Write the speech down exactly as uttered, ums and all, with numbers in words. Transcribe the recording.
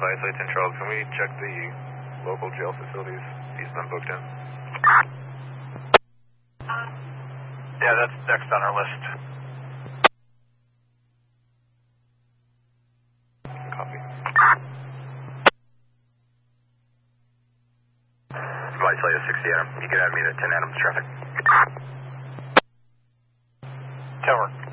Vice ten Charles, can we check the local jail facilities he's been booked in? Yeah, that's next on our list. Copy. Vice sixty Adam, you can add me to ten Adams traffic. ten work.